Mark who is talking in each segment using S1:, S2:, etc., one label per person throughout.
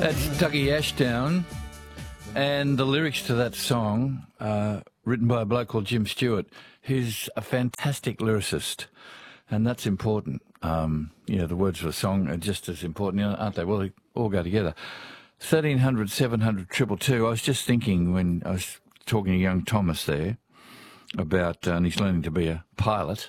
S1: That's Dougie Ashdown, and the lyrics to that song, written by a bloke called Jim Stewart, who's a fantastic lyricist, and that's important. The words of a song are just as important, aren't they? Well, they all go together. 1300 700 222. I was just thinking when I was talking to young Thomas there about, and he's learning to be a pilot.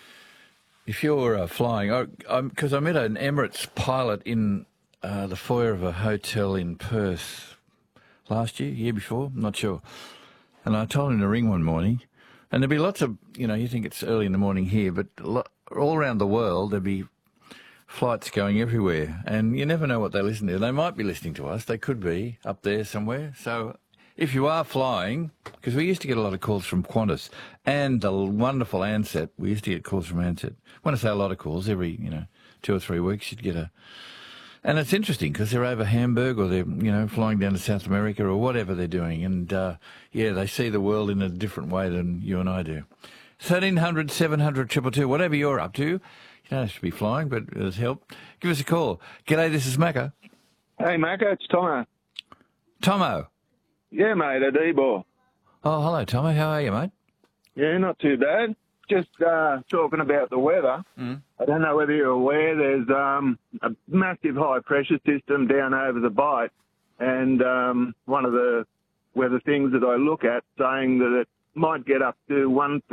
S1: If you're flying, because I met an Emirates pilot in the foyer of a hotel in Perth last year before, I'm not sure. And I told him to ring one morning, and there'd be lots of, you think it's early in the morning here, but all around the world there'd be flights going everywhere, and you never know what they listen to. They might be listening to us. They could be up there somewhere. So if you are flying, because we used to get a lot of calls from Qantas and the wonderful Ansett. We used to get calls from Ansett. When I say a lot of calls, every 2 or 3 weeks you'd get a... And it's interesting because they're over Hamburg or they're, flying down to South America or whatever they're doing. And, they see the world in a different way than you and I do. 1300 700 222, whatever you're up to. You don't have to be flying, but it help. Give us a call. G'day, this is Macca.
S2: Hey, Macca, it's Tomo.
S1: Tomo?
S2: Yeah, mate, at Ebor.
S1: Oh, hello, Tomo. How are you, mate?
S2: Yeah, not too bad. Just talking about the weather. I don't know whether you're aware, there's a massive high-pressure system down over the Bight, and one of the weather things that I look at saying that it might get up to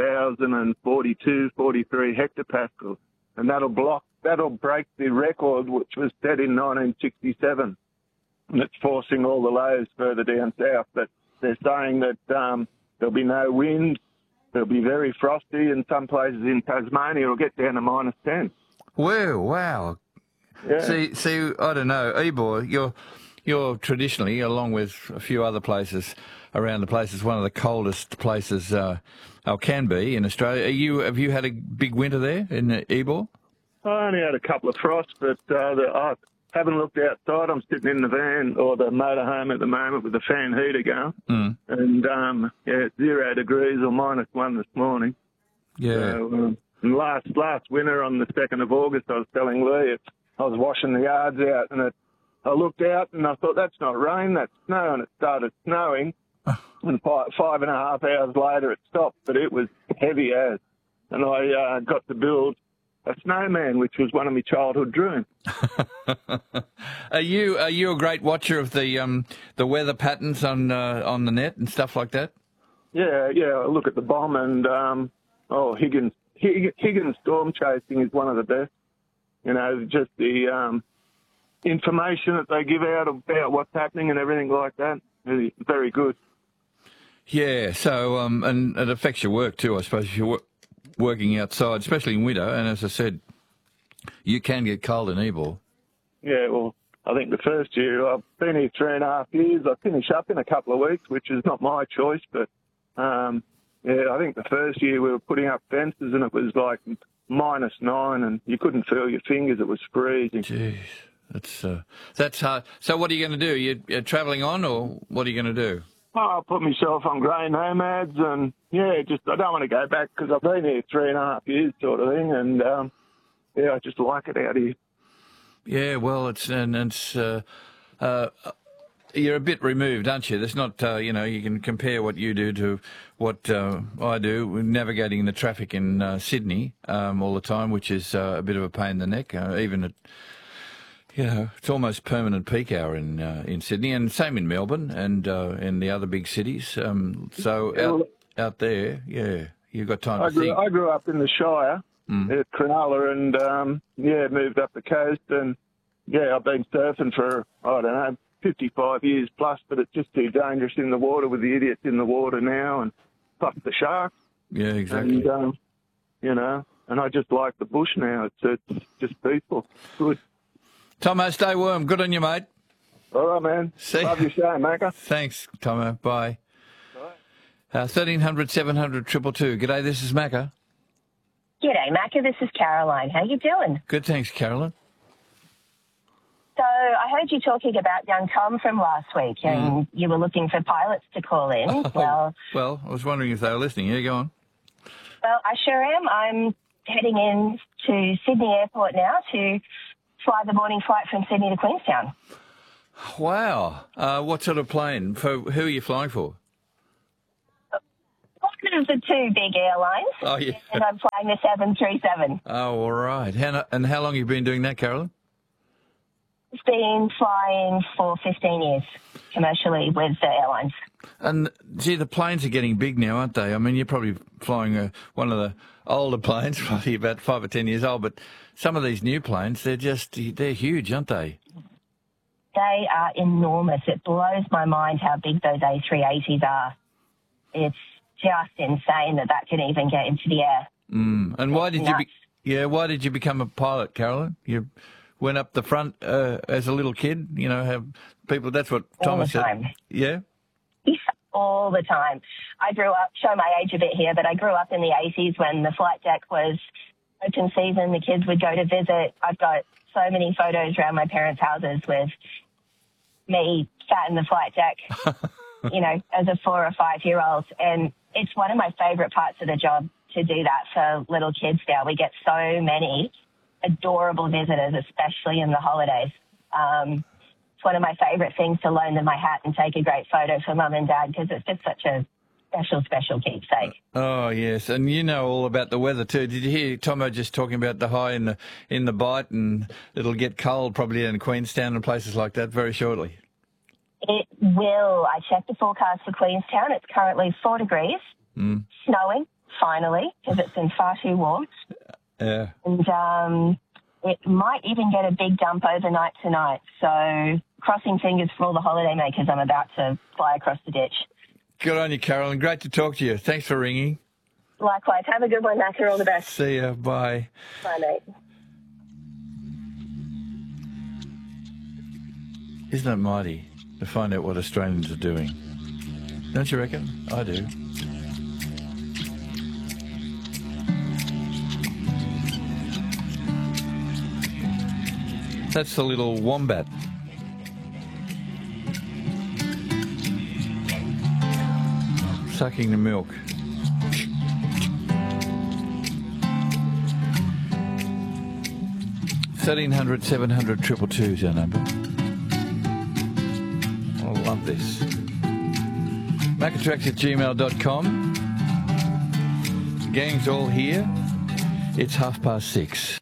S2: 1,042, 43 hectopascals, and that'll break the record which was set in 1967, and it's forcing all the lows further down south. But they're saying that there'll be no wind. It'll be very frosty, and some places in Tasmania it'll get down to -10.
S1: Whoa, wow.
S2: Yeah.
S1: See, I don't know, Ebor, you're traditionally, along with a few other places around the place, is one of the coldest places, can be in Australia. Have you had a big winter there in Ebor?
S2: I only had a couple of frosts, but I haven't looked outside. I'm sitting in the van or the motorhome at the moment with the fan heater going. And, it's 0 degrees or -1 this morning.
S1: Yeah.
S2: So, and last winter on the 2nd of August, I was telling Lee, I was washing the yards out, and I looked out and I thought, that's not rain, that's snow, and it started snowing. And 5.5 hours later it stopped, but it was heavy as. And I got to build a snowman, which was one of my childhood dreams.
S1: Are you a great watcher of the weather patterns on the net and stuff like that? Yeah.
S2: I look at the bomb and Higgins storm chasing is one of the best. Just the information that they give out about what's happening and everything like that. Really very good.
S1: Yeah. So and it affects your work too, I suppose, if you're working outside, especially in winter. And as I said, you can get cold in Ebor. Yeah,
S2: well, I think the first year, I've been here 3.5 years. I finish up in a couple of weeks, which is not my choice. But, I think the first year we were putting up fences and it was like -9 and you couldn't feel your fingers. It was freezing.
S1: Jeez, that's hard. So what are you going to do? You're travelling on, or what are you going to do?
S2: I'll put myself on grey nomads and, I don't want to go back because I've been here 3.5 years sort of thing, and, I just like it out here.
S1: Yeah, well, you're a bit removed, aren't you? There's not, you can compare what you do to what I do, navigating the traffic in Sydney all the time, which is a bit of a pain in the neck, even at... it's almost permanent peak hour in Sydney, and same in Melbourne and in the other big cities. Out there, you've got time to think.
S2: I grew up in the Shire at Cronulla and, moved up the coast. And, I've been surfing for, 55 years plus, but it's just too dangerous in the water with the idiots in the water now and plus the sharks.
S1: Yeah, exactly.
S2: And, and I just like the bush now. It's just peaceful. Good.
S1: Tomo, stay warm. Good on you, mate.
S2: All right, man.
S1: See?
S2: Love your show, Macca.
S1: Thanks, Tomo. Bye.
S2: Bye.
S1: 1300 700 222. G'day, this is Macca.
S3: G'day, Macca. This is Caroline. How you doing?
S1: Good, thanks, Caroline.
S3: So I heard you talking about young Tom from last week, and you were looking for pilots to call in.
S1: Well, I was wondering if they were listening. Yeah, go on.
S3: Well, I sure am. I'm heading in to Sydney Airport now to fly the morning flight from Sydney to Queenstown.
S1: Wow. What sort of plane? Who are you flying for?
S3: One of the two big airlines.
S1: Oh, yeah.
S3: And I'm flying the 737.
S1: Oh, all right. And how long have you been doing that, Carolyn?
S3: It's been flying for 15 years commercially with the airlines.
S1: And, gee, the planes are getting big now, aren't they? I mean, you're probably flying one of the older planes, probably about 5 or 10 years old, but some of these new planes, they're huge, aren't they?
S3: They are enormous. It blows my mind how big those A380s are. It's just insane that can even get into the air.
S1: And why did you become a pilot, Carolyn? You went up the front as a little kid, have people, that's what Thomas said.
S3: All the time.
S1: Yeah?
S3: All the time. I grew up, show my age a bit here, but I grew up in the 80s when the flight deck was open season. The kids would go to visit. I've got so many photos around my parents' houses with me sat in the flight deck, as a 4 or 5 year old. And it's one of my favourite parts of the job to do that for little kids now. We get so many adorable visitors, especially in the holidays. It's one of my favourite things to loan them my hat and take a great photo for mum and dad because it's just such a special keepsake.
S1: Oh, yes. And you know all about the weather too. Did you hear Tomo just talking about the high in the Bight, and it'll get cold probably in Queenstown and places like that very shortly?
S3: It will. I checked the forecast for Queenstown. It's currently 4 degrees, snowing, finally, because it's been far too warm.
S1: Yeah.
S3: And it might even get a big dump overnight tonight. So crossing fingers for all the holidaymakers. I'm about to fly across the ditch.
S1: Good on you, Carolyn. Great to talk to you. Thanks for ringing.
S3: Likewise. Have a good one, Macca. All the best.
S1: See ya. Bye.
S3: Bye, mate.
S1: Isn't it mighty to find out what Australians are doing? Don't you reckon? I do. That's the little wombat. Sucking the milk. $1,300 700 222 is our number. I love this. Macatrax@gmail.com. Gang's all here. It's 6:30.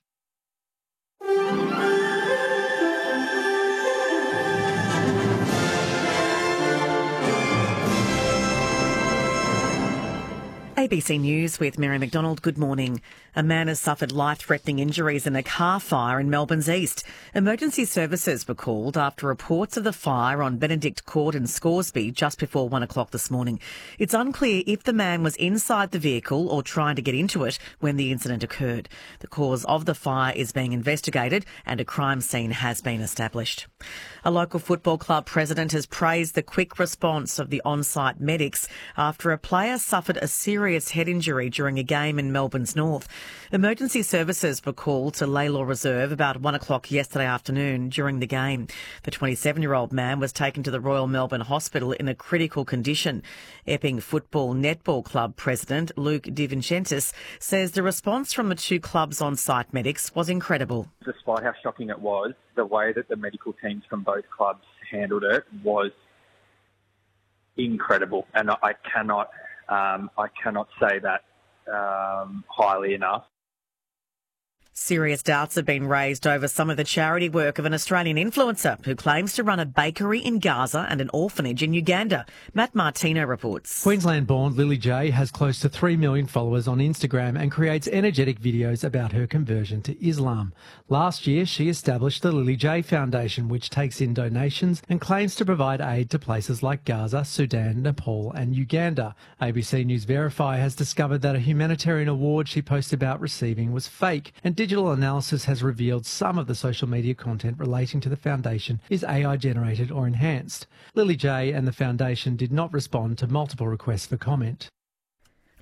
S4: ABC News with Mary McDonald. Good morning. A man has suffered life-threatening injuries in a car fire in Melbourne's east. Emergency services were called after reports of the fire on Benedict Court in Scoresby just before 1 o'clock this morning. It's unclear if the man was inside the vehicle or trying to get into it when the incident occurred. The cause of the fire is being investigated and a crime scene has been established. A local football club president has praised the quick response of the on-site medics after a player suffered a serious head injury during a game in Melbourne's north. Emergency services were called to Laylaw Reserve about 1 o'clock yesterday afternoon during the game. The 27-year-old man was taken to the Royal Melbourne Hospital in a critical condition. Epping Football Netball Club president Luke DiVincentis says the response from the two clubs' on-site medics was incredible.
S5: Despite how shocking it was, the way that the medical teams from both clubs handled it was incredible, and I cannot say that highly enough.
S4: Serious doubts have been raised over some of the charity work of an Australian influencer who claims to run a bakery in Gaza and an orphanage in Uganda. Matt Martino reports.
S6: Queensland-born Lily J has close to 3 million followers on Instagram and creates energetic videos about her conversion to Islam. Last year, she established the Lily J Foundation, which takes in donations and claims to provide aid to places like Gaza, Sudan, Nepal and Uganda. ABC News Verify has discovered that a humanitarian award she posted about receiving was fake, and digital analysis has revealed some of the social media content relating to the foundation is AI generated or enhanced. Lily J and the foundation did not respond to multiple requests for comment.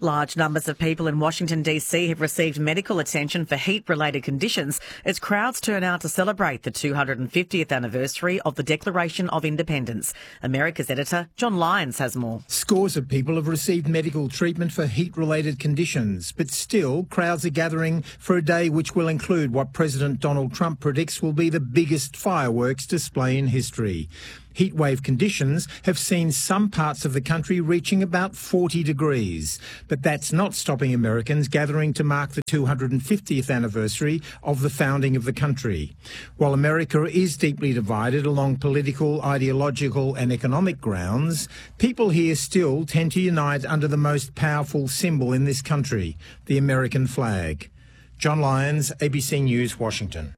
S4: Large numbers of people in Washington, D.C. have received medical attention for heat-related conditions as crowds turn out to celebrate the 250th anniversary of the Declaration of Independence. America's editor, John Lyons, has more.
S7: Scores of people have received medical treatment for heat-related conditions, but still crowds are gathering for a day which will include what President Donald Trump predicts will be the biggest fireworks display in history. Heatwave conditions have seen some parts of the country reaching about 40 degrees, but that's not stopping Americans gathering to mark the 250th anniversary of the founding of the country. While America is deeply divided along political, ideological and economic grounds, people here still tend to unite under the most powerful symbol in this country, the American flag. John Lyons, ABC News, Washington.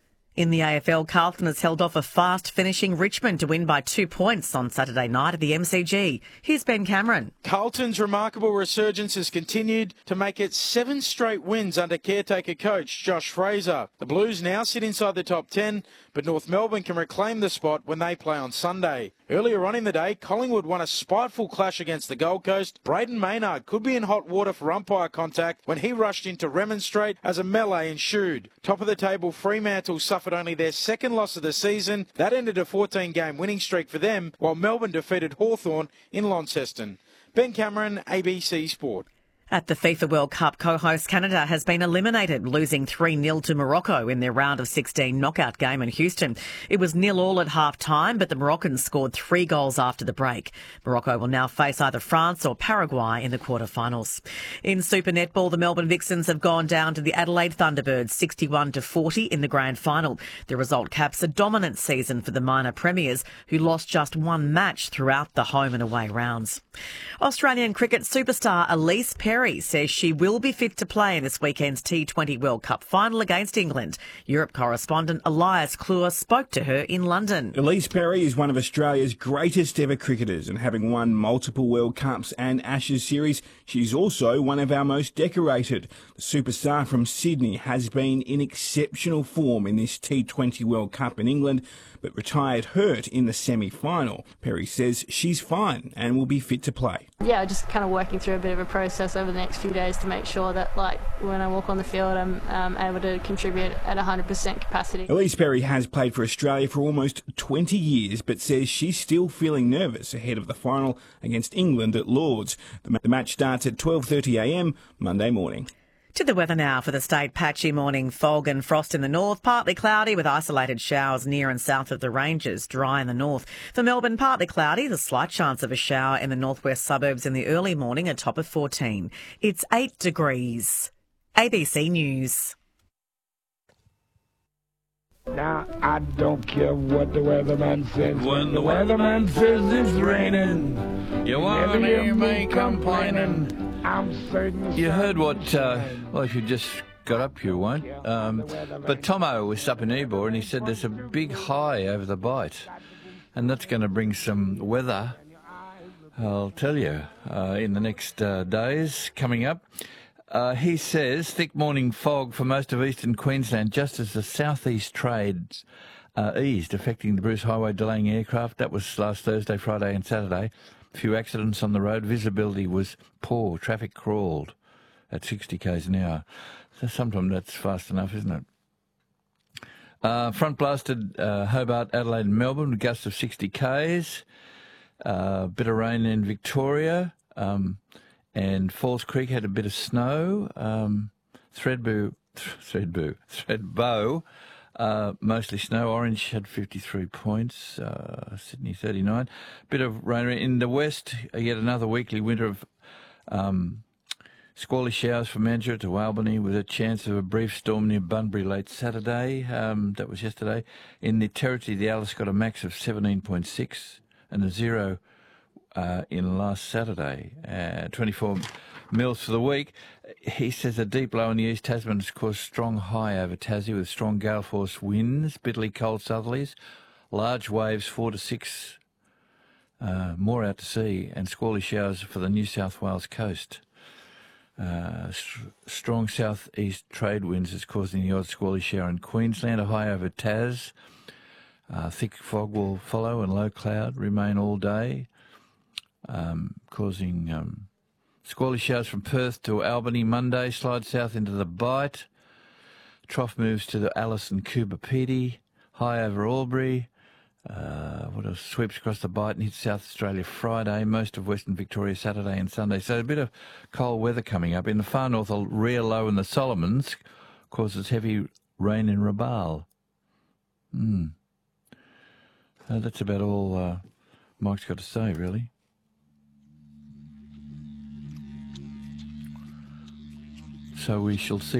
S4: In the AFL, Carlton has held off a fast-finishing Richmond to win by 2 points on Saturday night at the MCG. Here's Ben Cameron.
S8: Carlton's remarkable resurgence has continued to make it 7 straight wins under caretaker coach Josh Fraser. The Blues now sit inside the top 10, but North Melbourne can reclaim the spot when they play on Sunday. Earlier on in the day, Collingwood won a spiteful clash against the Gold Coast. Braden Maynard could be in hot water for umpire contact when he rushed in to remonstrate as a melee ensued. Top of the table, Fremantle suffered only their second loss of the season. That ended a 14-game winning streak for them, while Melbourne defeated Hawthorn in Launceston. Ben Cameron, ABC Sport.
S4: At the FIFA World Cup, co-host Canada has been eliminated, losing 3-0 to Morocco in their round of 16 knockout game in Houston. It was 0-0 at half-time, but the Moroccans scored 3 goals after the break. Morocco will now face either France or Paraguay in the quarterfinals. In Super Netball, the Melbourne Vixens have gone down to the Adelaide Thunderbirds 61-40 in the grand final. The result caps a dominant season for the minor premiers, who lost just 1 match throughout the home and away rounds. Australian cricket superstar Elise Perry says she will be fit to play in this weekend's T20 World Cup final against England. Europe correspondent Elias Kluwer spoke to her in London.
S9: Elise Perry is one of Australia's greatest ever cricketers, and having won multiple World Cups and Ashes series, she's also one of our most decorated. The superstar from Sydney has been in exceptional form in this T20 World Cup in England, but retired hurt in the semi-final. Perry says she's fine and will be fit to play.
S10: Yeah, just kind of working through a bit of a process over the next few days to make sure that, like, when I walk on the field, I'm able to contribute at 100% capacity.
S9: Elise Perry has played for Australia for almost 20 years, but says she's still feeling nervous ahead of the final against England at Lord's. The match starts at 12:30am Monday morning.
S4: To the weather now for the state. Patchy morning fog and frost in the north, partly cloudy with isolated showers near and south of the ranges, dry in the north. For Melbourne, partly cloudy, the slight chance of a shower in the northwest suburbs in the early morning, a top of 14. It's 8 degrees. ABC News.
S11: Now, I don't care what the weatherman says. When the weatherman says it's raining,
S1: you won't hear me complaining.
S11: I'm certain.
S1: You heard what, well, if you just got up, you won't. But Tomo was up in Ebor and he said there's a big high over the Bight. And that's going to bring some weather, I'll tell you, in the next days coming up. He says thick morning fog for most of eastern Queensland just as the southeast trades eased, affecting the Bruce Highway, delaying aircraft. That was last Thursday, Friday and Saturday. A few accidents on the road. Visibility was poor. Traffic crawled at 60 k's an hour. So sometimes that's fast enough, isn't it? Front blasted Hobart, Adelaide and Melbourne, with gusts of 60 k's. Bit of rain in Victoria. And Falls Creek had a bit of snow. Thredbo, mostly snow. Orange had 53 points. Sydney 39. Bit of rain in the west. Yet another weekly winter of squally showers from Mandurah to Albany, with a chance of a brief storm near Bunbury late Saturday. That was yesterday. In the Territory, the Alice got a max of 17.6 and a 0 in last Saturday. 24 mils for the week. He says a deep low in the East Tasman has caused strong high over Tassie with strong gale force winds, bitterly cold southerlies, large waves 4 to 6, more out to sea, and squally showers for the New South Wales coast. Strong southeast trade winds is causing the odd squally shower in Queensland, a high over Tas. Thick fog will follow and low cloud remain all day, causing Squally showers from Perth to Albany Monday. Slide south into the Bight. Trough moves to the Alice and Coober Pedy. High over Albury. What else? Sweeps across the Bight and hits South Australia Friday. Most of Western Victoria Saturday and Sunday. So a bit of cold weather coming up. In the far north, a rear low in the Solomons causes heavy rain in Rabaul. That's about all Mike's got to say, really. So we shall see